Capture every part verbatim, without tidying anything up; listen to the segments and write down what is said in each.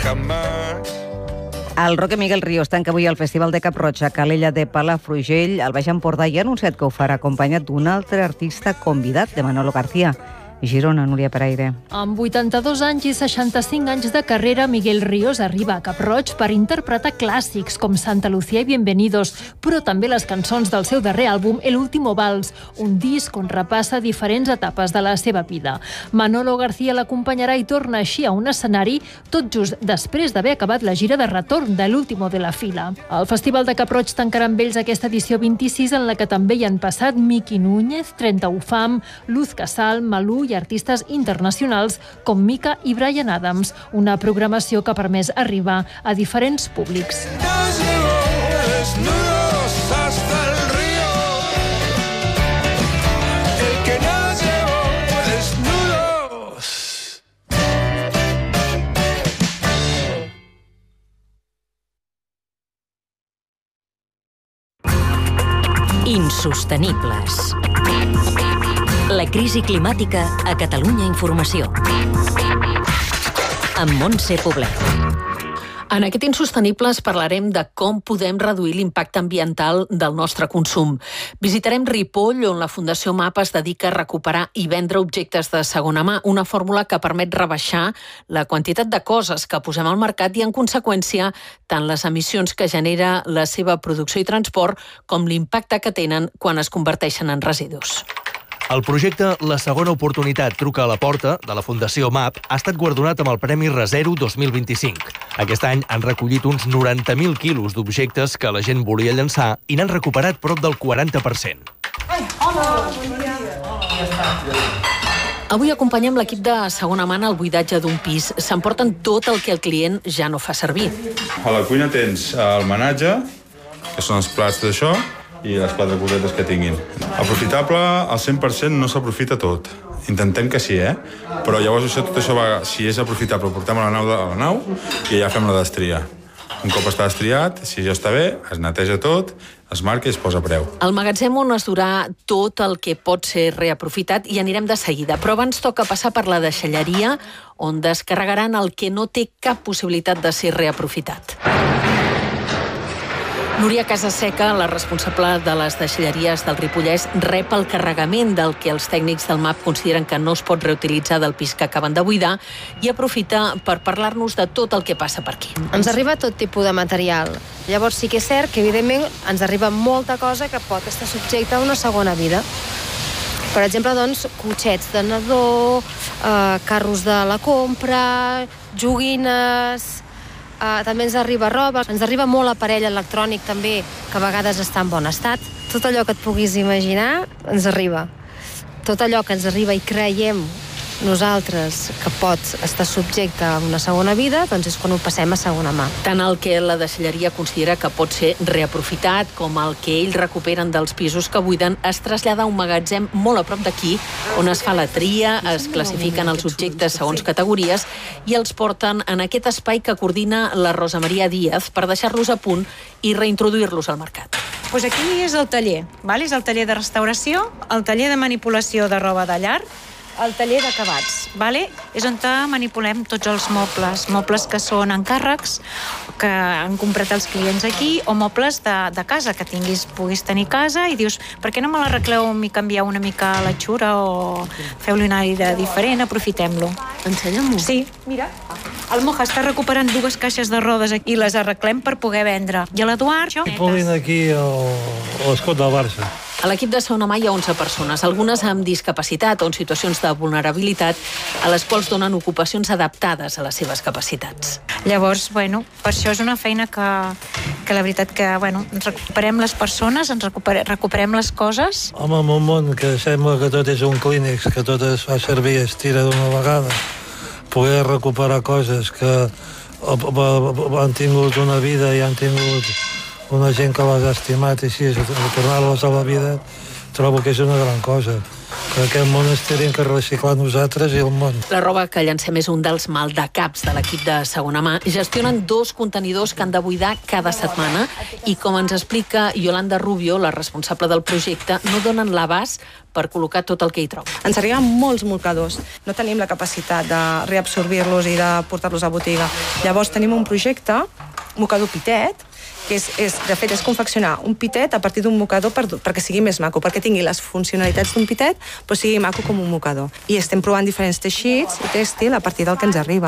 jamás. El Roque Miguel Ríos tanca avui el Festival de Cap-roig a Calella de Palafrugell, al Baix Empordà, i ha anunciat que ho farà acompanyat d'un altre artista convidat, de Manolo García. Girona, Núria Peraire. Amb vuitanta-dos anys i seixanta-cinc anys de carrera, Miguel Ríos arriba a Cap-roig per interpretar clàssics com Santa Lucía i Bienvenidos, però també les cançons del seu darrer àlbum, El último vals, un disc on repassa diferents etapes de la seva vida. Manolo García l'acompanyarà i torna així a un escenari tot just després d'haver acabat la gira de retorn de l'último de la fila. El Festival de Cap-roig tancarà amb ells aquesta edició vint-i-sis, en la que també hi han passat Miki Núñez, trenta u Fam, Luz Casal, Malú i artistes internacionals com Mika i Bryan Adams, una programació que ha permès arribar a diferents públics. Insostenibles. La crisi climàtica a Catalunya Informació. Amb Montse Poblet. En aquest Insostenibles parlarem de com podem reduir l'impacte ambiental del nostre consum. Visitarem Ripoll, on la Fundació MAP es dedica a recuperar i vendre objectes de segona mà, una fórmula que permet rebaixar la quantitat de coses que posem al mercat i, en conseqüència, tant les emissions que genera la seva producció i transport com l'impacte que tenen quan es converteixen en residus. El projecte La segona oportunitat truca a la porta, de la Fundació MAP, ha estat guardonat amb el Premi Resero dos mil vint-i-cinc. Aquest any han recollit uns noranta mil quilos d'objectes que la gent volia llançar i n'han recuperat prop del quaranta per cent. Avui acompanyem l'equip de segona mà al buidatge d'un pis. S'emporten tot el que el client ja no fa servir. A la cuina tens el menatge, que són els plats d'això, i les quatre cosetes que tinguin. Aprofitable, al cent per cent no s'aprofita tot. Intentem que sí, eh? Però llavors això, tot això va, si és aprofitable, ho portem a la nau, a la nau i ja fem la destria. Un cop està destriat, si ja està bé, es neteja tot, es marca i es posa preu. Al magatzem on es durà tot el que pot ser reaprofitat i anirem de seguida, però abans toca passar per la deixalleria, on descarregaran el que no té cap possibilitat de ser reaprofitat. Núria Casaseca, la responsable de les deixalleries del Ripollès, rep el carregament del que els tècnics del MAP consideren que no es pot reutilitzar del pis que acaben de buidar i aprofita per parlar-nos de tot el que passa per aquí. Ens arriba tot tipus de material. Llavors sí que és cert que, evidentment, ens arriba molta cosa que pot estar subjecta a una segona vida. Per exemple, doncs, cotxets de nadó, eh, carros de la compra, joguines... Uh, també ens arriba roba, ens arriba molt aparell electrònic també, que a vegades està en bon estat. Tot allò que et puguis imaginar ens arriba. Tot allò que ens arriba i creiem nosaltres que pot estar subjecte a una segona vida, doncs és quan ho passem a segona mà. Tant el que la deixalleria considera que pot ser reaprofitat com el que ells recuperen dels pisos que buiden es trasllada a un magatzem molt a prop d'aquí, on es fa la tria, es classifiquen els objectes segons categories i els porten en aquest espai que coordina la Rosa Maria Díaz per deixar-los a punt i reintroduir-los al mercat. Pues aquí és el taller, val? És el taller de restauració, el taller de manipulació de roba de llar, el taller d'acabats, vale? És on manipulem tots els mobles, mobles que són encàrrecs, que han comprat els clients aquí, o mobles de, de casa, que tinguis, puguis tenir casa, i dius, per què no me l'arregleu i canvieu una mica la xura o feu-li un aire diferent, aprofitem-lo. Ensenya-m'ho. Sí, mira. El Moja està recuperant dues caixes de rodes i les arreglem per poder vendre. I l'Eduard... I pulint aquí l'escut del Barça. A l'equip de segona mà hi ha onze persones, algunes amb discapacitat o en situacions de vulnerabilitat, a les quals donen ocupacions adaptades a les seves capacitats. Llavors, bueno, per això és una feina que, que la veritat que, bueno, ens recuperem les persones, ens recuperem, recuperem les coses. Home, en un món que sembla que tot és un clínex, que tot es fa servir i es tira d'una vegada, poder recuperar coses que han tingut una vida i han tingut una gent que les ha estimat i així, tornar-les a la vida, trobo que és una gran cosa. Que aquest món es tenim que reciclar nosaltres i el món. La roba que llancem és un dels maldecaps de l'equip de segona mà. Gestionen dos contenidors que han de buidar cada setmana i, com ens explica Yolanda Rubio, la responsable del projecte, no donen l'abast per col·locar tot el que hi troba. Ens arriben molts mocadors. No tenim la capacitat de reabsorbir-los i de portar-los a botiga. Llavors tenim un projecte, mocador pitet, que és, és, de fet és confeccionar un pitet a partir d'un mocador per, perquè sigui més maco, perquè tingui les funcionalitats d'un pitet però sigui maco com un mocador. I estem provant diferents teixits i tèxtil a partir del que ens arriba.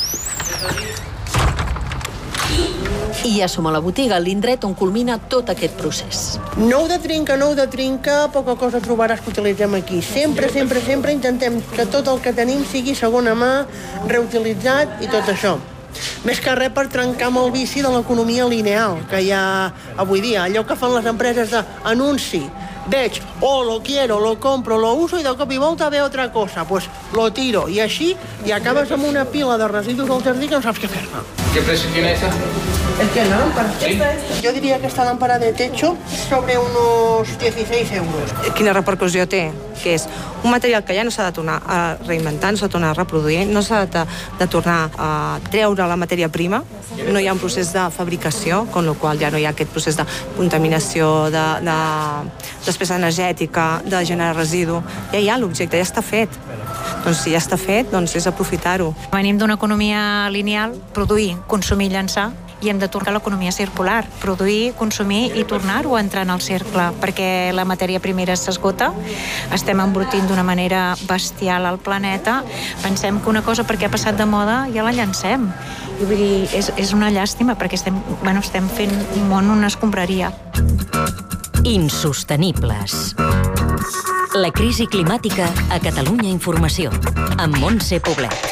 I ja som a la botiga, l'indret on culmina tot aquest procés. Nou de trinca, nou de trinca, poca cosa trobaràs que utilitzem aquí. Sempre, sempre, sempre intentem que tot el que tenim sigui segona mà, reutilitzat i tot això. Més que res per trencar amb el vici de l'economia lineal que hi ha avui dia. Allò que fan les empreses d'anunci. Veig, oh, lo quiero, lo compro, lo uso i de cop i volta ve otra cosa. Pues lo tiro. I així i acabes amb una pila de residus al jardí que no saps què fer-ne. ¿Qué precio tiene esa? ¿El qué, la lámpara? ¿Sí? Yo diría que esta lámpara de techo sobre unos dieciséis euros. Quina repercussió té? Que és un material que ja no s'ha de tornar a reinventar, no s'ha de tornar a reproduir, no s'ha de, de tornar a treure la matèria prima, no hi ha un procés de fabricació, con lo qual ja no hi ha aquest procés de contaminació, de, de despesa energètica, de generar residu. Ja hi ha l'objecte, ja està fet. Doncs si ja està fet, doncs és aprofitar-ho. Venim d'una economia lineal, produir, consumir, llançar, i hem de tornar a l'economia circular, produir, consumir i tornar-ho a entrar en el cercle, perquè la matèria primera s'esgota, estem embrutint d'una manera bestial al planeta, pensem que una cosa perquè ha passat de moda ja la llancem. I vull dir, és, és una llàstima, perquè estem, bueno, estem fent un món on es compraria. Insostenibles. La crisi climàtica a Catalunya Informació, amb Montse Poblet.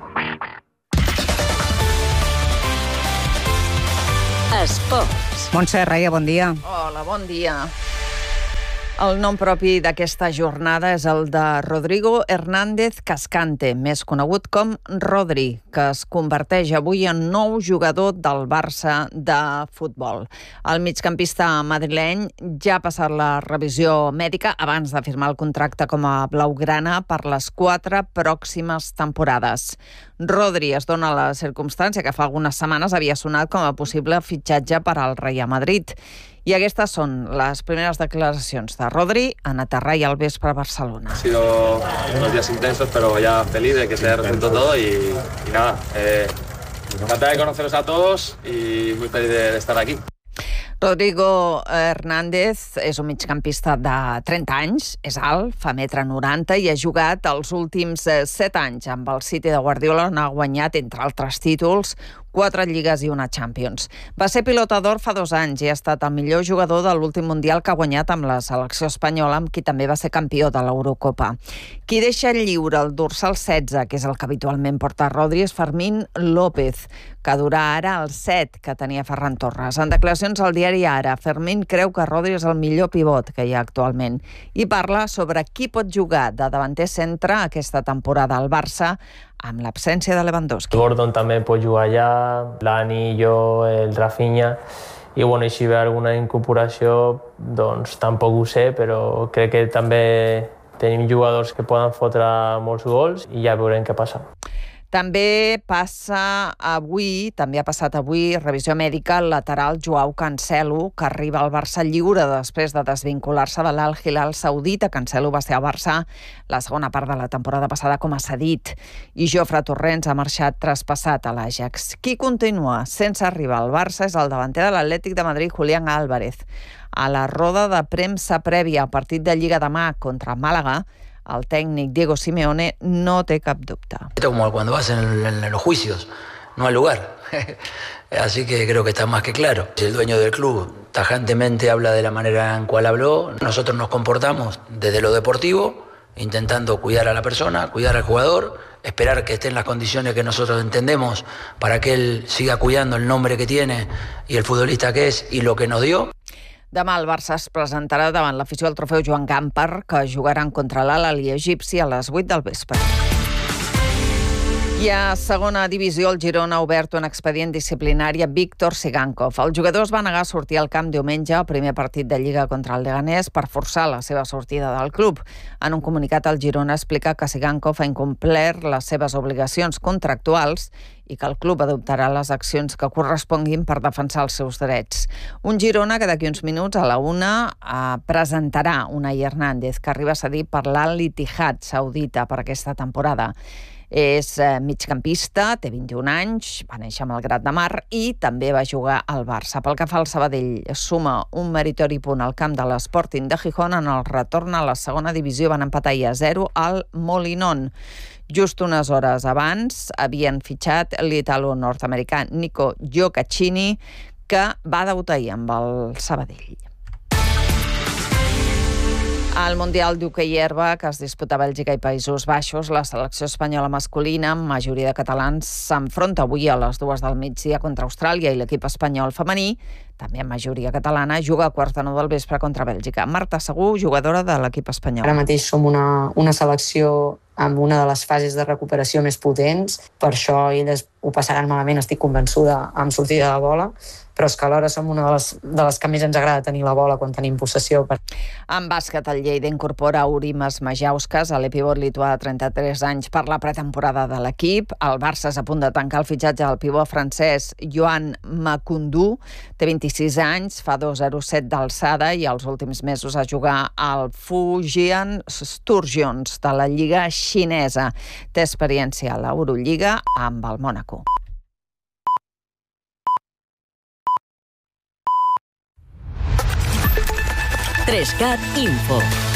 Esports. Montse Raia, bon dia. Hola, bon dia. El nom propi d'aquesta jornada és el de Rodrigo Hernández Cascante, més conegut com Rodri, que es converteix avui en nou jugador del Barça de futbol. El migcampista madrileny ja ha passat la revisió mèdica abans de firmar el contracte com a blaugrana per les quatre pròximes temporades. Rodri es dona la circumstància que fa algunes setmanes havia sonat com a possible fitxatge per al Real Madrid. Y aquestes son las primeras declaracions de Rodri en aterrar al vespre a Barcelona. Han sido unos días intensos, pero ya feliz de que se haya resuelto todo y, y nada, eh, encantada de conoceros a todos y muy feliz de, de estar aquí. Rodrigo Hernández és un migcampista de trenta anys, és alt, fa metre noranta i ha jugat els últims set anys amb el City de Guardiola, on ha guanyat, entre altres títols, quatre lligues i una Champions. Va ser pilota d'or fa dos anys i ha estat el millor jugador de l'últim Mundial que ha guanyat amb la selecció espanyola, amb qui també va ser campió de l'Eurocopa. Qui deixa lliure el dorsal setze, que és el que habitualment porta Rodri, és Fermín López, que durà ara el set que tenia Ferran Torres. En declaracions al diari Ara, Fermín creu que Rodri és el millor pivot que hi ha actualment i parla sobre qui pot jugar de davanter centre aquesta temporada al Barça amb l'absència de Lewandowski. Gordon també pot jugar allà, l'Ani, jo, el Rafinha, i, bueno, i si ve alguna incorporació, doncs tampoc ho sé, però crec que també tenim jugadors que poden fotre molts gols i ja veurem què passa. També passa avui, també ha passat avui, revisió mèdica al lateral Joao Cancelo, que arriba al Barça lliure després de desvincular-se de l'Al Hilal saudita. Cancelo va ser a Barça la segona part de la temporada passada com a cedit. I Jofre Torrents ha marxat traspassat a l'Ajax. Qui continua sense arribar al Barça és el davanter de l'Atlètic de Madrid, Julián Álvarez. A la roda de premsa prèvia al partit de Lliga demà contra Màlaga, el técnico Diego Simeone no té cap dubte. Esto como cuando vas en, en, en los juicios, no al lugar. Así que creo que está más que claro. El dueño del club tajantemente habla de la manera en cual habló. Nosotros nos comportamos desde lo deportivo, intentando cuidar a la persona, cuidar al jugador, esperar que esté en las condiciones que nosotros entendemos para que él siga cuidando el nombre que tiene y el futbolista que es y lo que nos dio. Demà el Barça es presentarà davant l'afició del trofeu Joan Gamper, que jugaran contra l'Al-Ahly egipci a les vuit del vespre. I a segona divisió, el Girona ha obert un expedient disciplinari a Víctor Sigankov. El jugador es va negar a sortir al camp diumenge al primer partit de Lliga contra el Leganés per forçar la seva sortida del club. En un comunicat, el Girona explica que Sigankov ha incomplert les seves obligacions contractuals i que el club adoptarà les accions que corresponguin per defensar els seus drets. Un Girona que d'aquí uns minuts a la una eh, presentarà Unai Hernández, que arriba a cedir per l'Al-Ittihad saudita per aquesta temporada. És eh, migcampista, té vint-i-un anys, va néixer a Malgrat de Mar i també va jugar al Barça. Pel que fa al Sabadell, suma un meritori punt al camp de l'Sporting de Gijón. En el retorn a la segona divisió van empatar a zero al Molinón. Just unes hores abans havien fitxat l'italo-nord-americà Nico Giocaccini, que va debutar ahir amb el Sabadell. Al Mundial d'Hoquei Herba, que es disputa a Bèlgica i Països Baixos, la selecció espanyola masculina, amb majoria de catalans, s'enfronta avui a les dues del migdia contra Austràlia, i l'equip espanyol femení, també amb majoria catalana, juga a quarts de nou del vespre contra Bèlgica. Marta Segur, jugadora de l'equip espanyol. Ara mateix som una, una selecció amb una de les fases de recuperació més potents, per això elles ho passaran malament, estic convençuda, amb sortida de bola, però és que alhora som una de les, de les que més ens agrada tenir la bola quan tenim possessió. En bàsquet, el Lleida incorpora Urimas Majauskas, a l'epivot lituà de trenta-tres anys, per la pretemporada de l'equip. El Barça és a punt de tancar el fitxatge del pivot francès Joan Macundú. Té vint-i-sis anys, fa dos coma zero set d'alçada i els últims mesos a jugar al Fujian Sturgeons de la Lliga xinesa. Té experiència a l'Eurolliga amb el Mònaco. tres cat Info.